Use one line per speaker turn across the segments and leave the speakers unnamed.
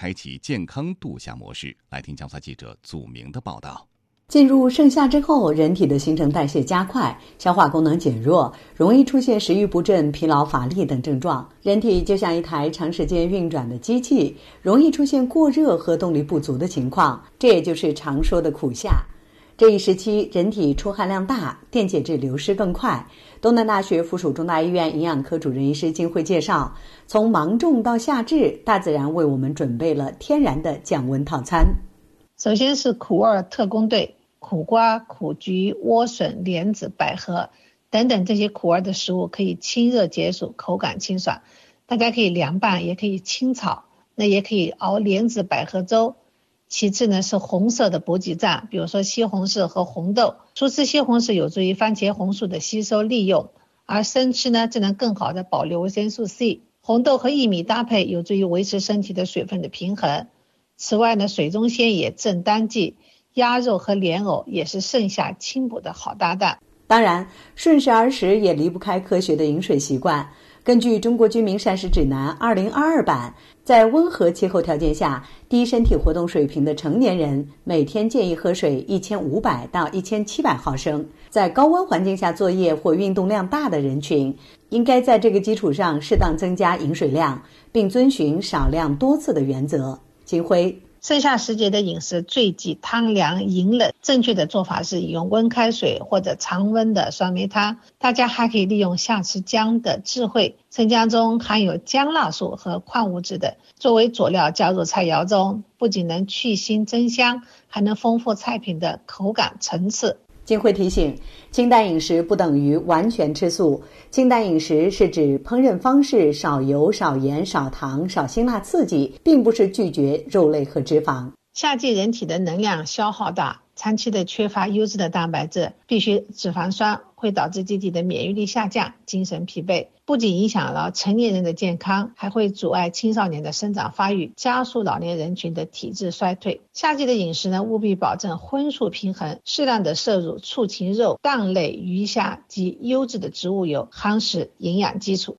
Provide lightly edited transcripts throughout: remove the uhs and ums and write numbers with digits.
开启健康度夏模式。来听江苏记者祖明的报道。
进入盛夏之后，人体的新陈代谢加快，消化功能减弱，容易出现食欲不振、疲劳乏力等症状。人体就像一台长时间运转的机器，容易出现过热和动力不足的情况，这也就是常说的苦夏。这一时期，人体出汗量大，电解质流失更快。东南大学附属中大医院营养科主任医师金辉介绍，从芒种到夏至，大自然为我们准备了天然的降温套餐。
首先是苦味特工队，苦瓜、苦菊、莴笋、莲子、百合等等这些苦味的食物可以清热解暑，口感清爽。大家可以凉拌，也可以清炒，那也可以熬莲子百合粥。其次呢是红色的补给站，比如说西红柿和红豆。初吃西红柿有助于番茄红素的吸收利用，而生吃呢则能更好的保留维生素 C。红豆和薏米搭配有助于维持身体的水分的平衡。此外呢，水中鲜也正当季，鸭肉和莲藕也是盛夏清补的好搭档。
当然，顺势而食也离不开科学的饮水习惯。根据《中国居民膳食指南2022版》，在温和气候条件下，低身体活动水平的成年人每天建议喝水1500到1700毫升。在高温环境下作业或运动量大的人群，应该在这个基础上适当增加饮水量，并遵循少量多次的原则。金辉，
盛夏时节的饮食最忌汤凉饮冷，正确的做法是饮用温开水或者常温的酸梅汤。大家还可以利用夏吃姜的智慧，生姜中含有姜辣素和矿物质的，作为佐料加入菜肴中，不仅能去腥增香，还能丰富菜品的口感层次。
金辉提醒，清淡饮食不等于完全吃素。清淡饮食是指烹饪方式少油、少盐、少糖、少辛辣刺激，并不是拒绝肉类和脂肪。
夏季人体的能量消耗大，长期的缺乏优质的蛋白质、必需脂肪酸，会导致机体的免疫力下降，精神疲惫，不仅影响了成年人的健康，还会阻碍青少年的生长发育，加速老年人群的体质衰退。夏季的饮食呢，务必保证荤素平衡，适量的摄入畜禽肉、蛋类、鱼虾及优质的植物油，夯实营养基础。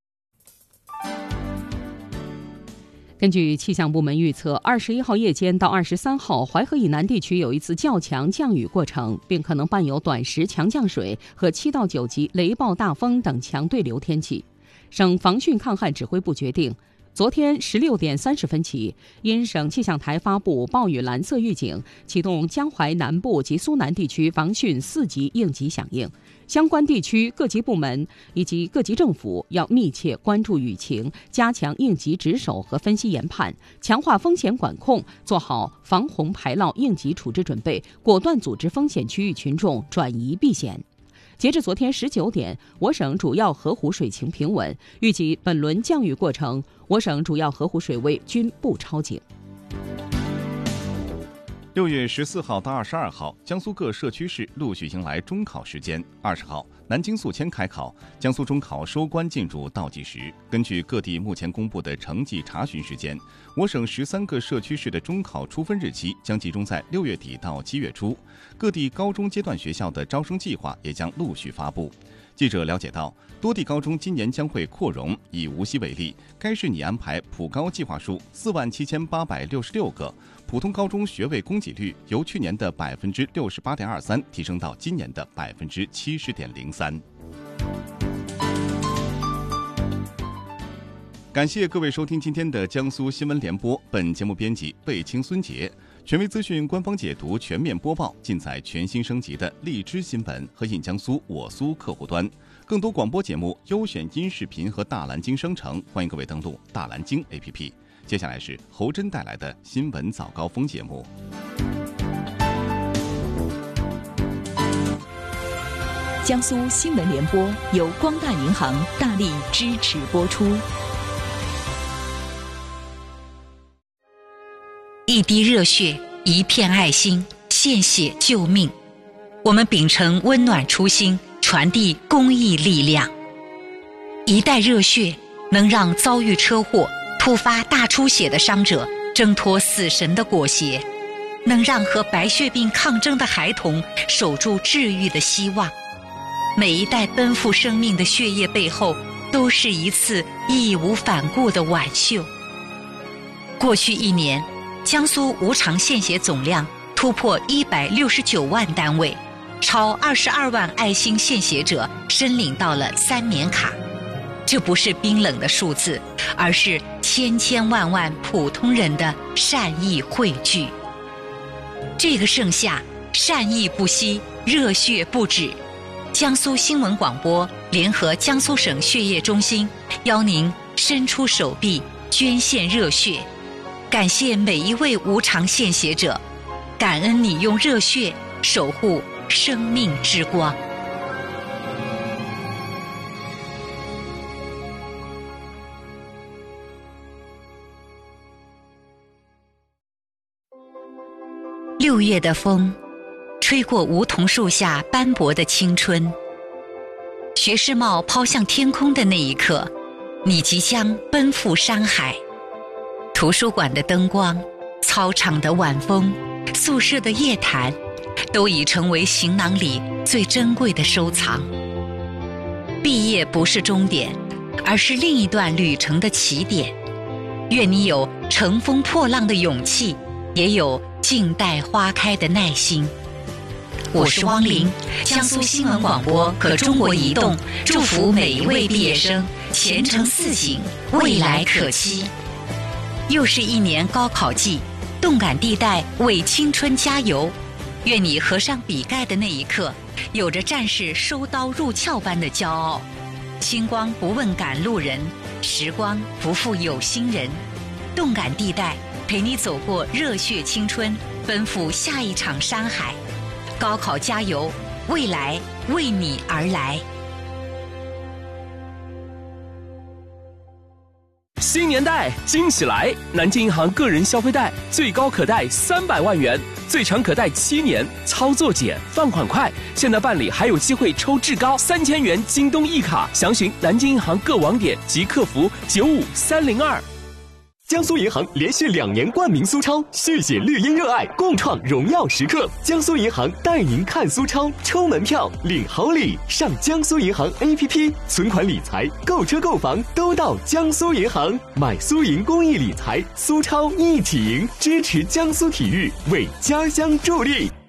根据气象部门预测，21号夜间到23号，淮河以南地区有一次较强降雨过程，并可能伴有短时强降水和7到9级雷暴大风等强对流天气。省防汛抗旱指挥部决定，昨天16点30分起，因省气象台发布暴雨蓝色预警，启动江淮南部及苏南地区防汛4级应急响应。相关地区各级部门以及各级政府要密切关注雨情，加强应急值守和分析研判，强化风险管控，做好防洪排涝应急处置准备，果断组织风险区域群众转移避险。截至昨天19点，我省主要河湖水情平稳，预计本轮降雨过程，我省主要河湖水位均不超警。
6月14号到22号，江苏各社区市陆续迎来中考时间。20号，南京宿迁开考，江苏中考收官进入倒计时。根据各地目前公布的成绩查询时间，我省13个社区市的中考出分日期将集中在6月底到7月初。各地高中阶段学校的招生计划也将陆续发布。记者了解到，多地高中今年将会扩容。以无锡为例，该市拟安排普高计划数47866个，普通高中学位供给率由去年的68.23%提升到今年的70.03%。感谢各位收听今天的江苏新闻联播，本节目编辑贝青、孙杰。权威资讯、官方解读、全面播报，尽在全新升级的荔枝新闻和印江苏我苏客户端。更多广播节目、优选音视频和大蓝鲸商城，欢迎各位登录大蓝鲸 APP。接下来是侯真带来的新闻早高峰节目。
江苏新闻联播由光大银行大力支持播出。一滴热血，一片爱心，献血救命。我们秉承温暖初心，传递公益力量。一袋热血能让遭遇车祸、突发大出血的伤者挣脱死神的裹挟，能让和白血病抗争的孩童守住治愈的希望。每一袋奔赴生命的血液背后，都是一次义无反顾的挽救。 过去1年，江苏无偿献血总量突破169万单位，超22万爱心献血者申领到了3年卡。这不是冰冷的数字，而是千千万万普通人的善意汇聚。这个盛夏，善意不息，热血不止。江苏新闻广播联合江苏省血液中心，邀您伸出手臂捐献热血，感谢每一位无偿献血者，感恩你用热血守护生命之光。6月的风，吹过梧桐树下斑驳的青春。学士帽抛向天空的那一刻，你即将奔赴山海。图书馆的灯光，操场的晚风，宿舍的夜谈，都已成为行囊里最珍贵的收藏。毕业不是终点，而是另一段旅程的起点。愿你有乘风破浪的勇气，也有静待花开的耐心。我是汪玲，江苏新闻广播和中国移动祝福每一位毕业生前程似锦，未来可期。又是1年高考季，动感地带为青春加油。愿你合上笔盖的那一刻，有着战士收刀入鞘般的骄傲。星光不问赶路人，时光不负有心人。动感地带陪你走过热血青春，奔赴下一场山海。高考加油，未来为你而来。
新年贷，惊喜来！南京银行个人消费贷最高可贷300万元，最长可贷7年，操作简，放款快。现在办理还有机会抽至高3000元京东一卡，详询南京银行各网点及客服95302。
江苏银行连续2年冠名苏超，续写绿茵热爱，共创荣耀时刻。江苏银行带您看苏超，抽门票领好礼，上江苏银行 APP， 存款理财、购车购房都到江苏银行，买苏银公益理财，苏超一起赢，支持江苏体育，为家乡助力。